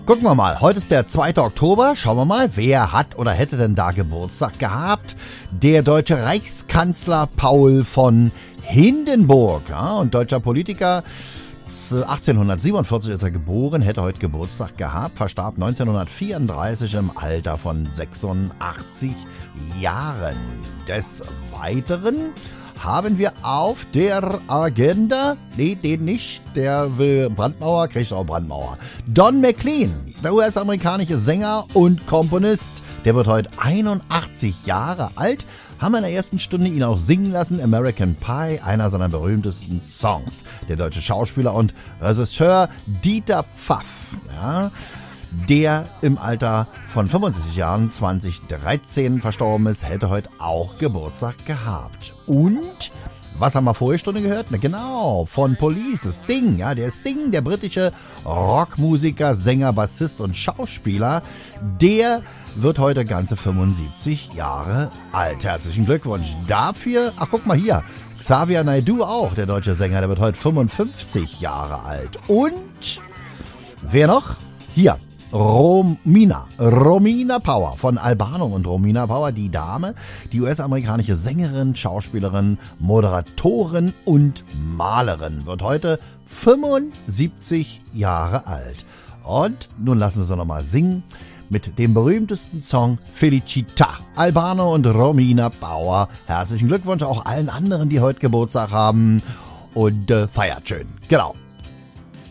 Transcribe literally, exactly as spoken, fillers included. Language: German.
Gucken wir mal, heute ist der zweite Oktober. Schauen wir mal, wer hat oder hätte denn da Geburtstag gehabt? Der deutsche Reichskanzler Paul von Hindenburg, ja, und deutscher Politiker. achtzehnhundertsiebenundvierzig ist er geboren, hätte heute Geburtstag gehabt, verstarb neunzehnhundertvierunddreißig im Alter von sechsundachtzig Jahren. Des Weiteren haben wir auf der Agenda, nee, den nicht, der will Brandmauer, kriegt auch Brandmauer. Don McLean, der U S-amerikanische Sänger und Komponist, der wird heute einundachtzig Jahre alt. Haben wir in der ersten Stunde ihn auch singen lassen, American Pie, einer seiner berühmtesten Songs. Der deutsche Schauspieler und Regisseur Dieter Pfaff, ja, der im Alter von fünfundsiebzig Jahren zweitausenddreizehn verstorben ist, hätte heute auch Geburtstag gehabt. Und was haben wir vorige Stunde gehört? Na genau, von Police, Sting, ja, der Sting, der britische Rockmusiker, Sänger, Bassist und Schauspieler, der wird heute ganze fünfundsiebzig Jahre alt. Herzlichen Glückwunsch dafür. Ach, guck mal hier, Xavier Naidoo auch, der deutsche Sänger, der wird heute fünfundfünfzig Jahre alt. Und wer noch? Hier, Romina, Romina Power von Albano und Romina Power, die Dame, die U S-amerikanische Sängerin, Schauspielerin, Moderatorin und Malerin, wird heute fünfundsiebzig Jahre alt. Und nun lassen wir sie nochmal singen mit dem berühmtesten Song Felicita. Albano und Romina Power. Herzlichen Glückwunsch auch allen anderen, die heute Geburtstag haben. Und äh, feiert schön. Genau.